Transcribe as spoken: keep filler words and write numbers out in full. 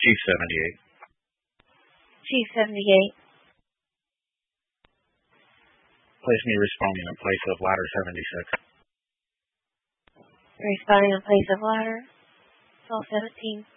Chief seventy-eight. Chief seventy-eight. Place me responding in place of ladder seventy-six. Responding in place of ladder. Sol seventeen.